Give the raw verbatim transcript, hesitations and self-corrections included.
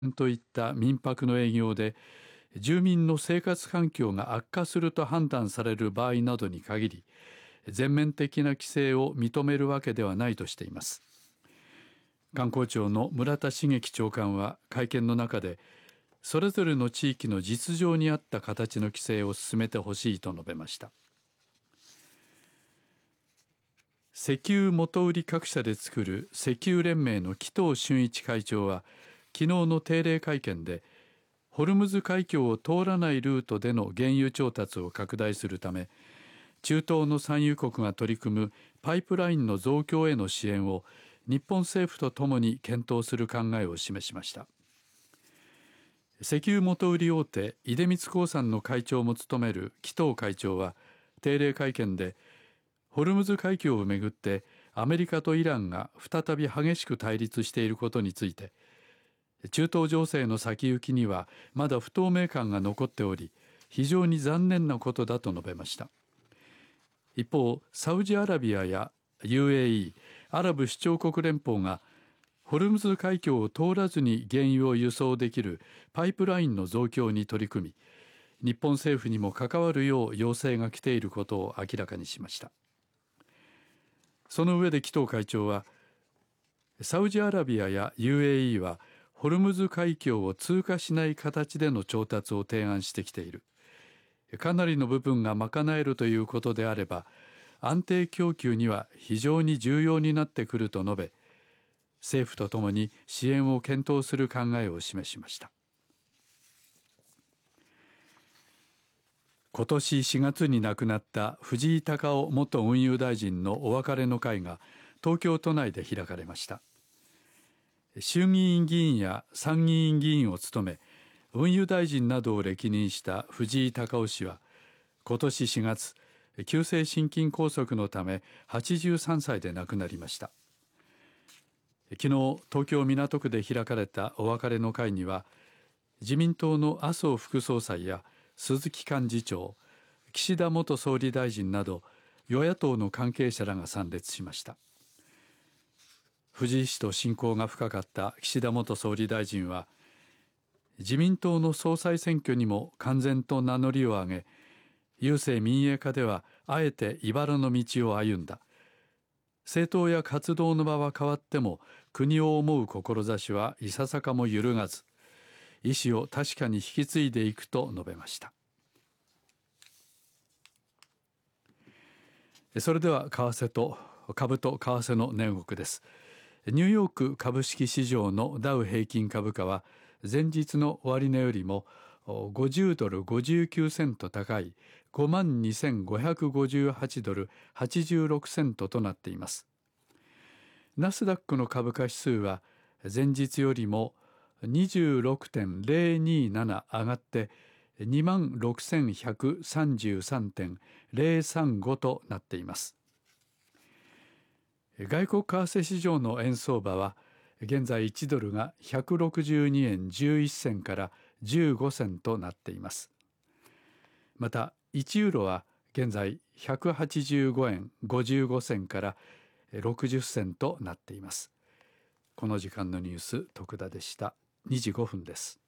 といった民泊の営業で住民の生活環境が悪化すると判断される場合などに限り全面的な規制を認めるわけではないとしています。観光庁の村田茂樹長官は会見の中で、それぞれの地域の実情に合った形の規制を進めてほしいと述べました。石油元売り各社で作る石油連盟の紀藤俊一会長は昨日の定例会見で、ホルムズ海峡を通らないルートでの原油調達を拡大するため、中東の産油国が取り組むパイプラインの増強への支援を日本政府とともに検討する考えを示しました。石油元売り大手出光興産の会長も務める紀藤会長は定例会見で、ホルムズ海峡をめぐってアメリカとイランが再び激しく対立していることについて、中東情勢の先行きにはまだ不透明感が残っており、非常に残念なことだと述べました。一方、サウジアラビアや ユーエーイー アラブ首長国連邦がホルムズ海峡を通らずに原油を輸送できるパイプラインの増強に取り組み、日本政府にも関わるよう要請が来ていることを明らかにしました。その上で紀藤会長は、サウジアラビアや ユーエーイー はホルムズ海峡を通過しない形での調達を提案してきている。かなりの部分が賄えるということであれば、安定供給には非常に重要になってくると述べ、政府とともに支援を検討する考えを示しました。今年しがつに亡くなった藤井隆雄元運輸大臣のお別れの会が東京都内で開かれました。衆議院議員や参議院議員を務め、運輸大臣などを歴任した藤井隆雄氏は今年しがつ、急性心筋梗塞のためはちじゅうさんさいで亡くなりました。昨日、東京港区で開かれたお別れの会には、自民党の麻生副総裁や鈴木幹事長、岸田元総理大臣など与野党の関係者らが参列しました。藤井氏と親交が深かった岸田元総理大臣は、自民党の総裁選挙にも敢然と名乗りを上げ、郵政民営化ではあえて茨の道を歩んだ。政党や活動の場は変わっても国を思う志はいささかも揺るがず、意思を確かに引き継いでいくと述べました。それでは為替と株と為替の値動きです。ニューヨーク株式市場のダウ平均株価は前日の終値よりもごじゅうドルごじゅうきゅうセント高い ごまんにせんごひゃくごじゅうはちドルはちじゅうろくセントとなっています。ナスダックの株価指数は前日よりも にじゅうろくてんゼロになな 上がってにまんろくせんひゃくさんじゅうさんてんゼロさんごとなっています。外国為替市場の円相場は現在いちドルがひゃくろくじゅうにえんじゅういっせんからじゅうごセントとなっています。またいちユーロは現在ひゃくはちじゅうごえんごじゅうごせんからろくじゅっセントとなっています。この時間のニュース、徳田でした。にじごふんです。